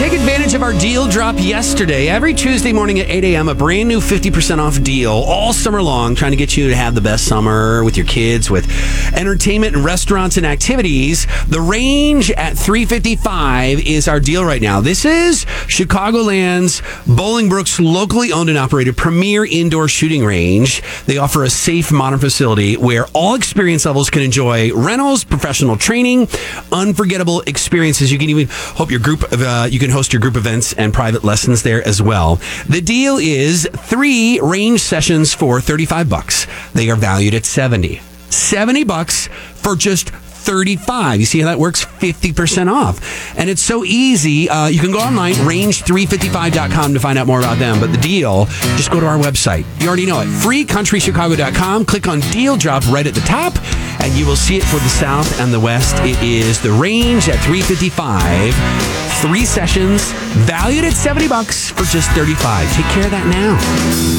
Take advantage of our deal drop yesterday. Every Tuesday morning at 8 a.m., a brand new 50% off deal all summer long, trying to get you to have the best summer with your kids, with entertainment and restaurants and activities. The Range at $355 is our deal right now. This is Chicagoland's Bolingbrook's locally owned and operated premier indoor shooting range. They offer a safe, modern facility where all experience levels can enjoy rentals, professional training, unforgettable experiences. You can even hope your group of you can host your group events and private lessons there as well. The deal is 3 range sessions for $35. They are valued at $70 for just $35. You see how that works? 50% off. And it's so easy. You can go online, range355.com to find out more about them. But the deal, just go to our website. You already know it. freecountrychicago.com. Click on deal drop right at the top, and you will see it for the South and the West. It is the Range at $355. 3 sessions, valued at $70 for just $35. Take care of that now.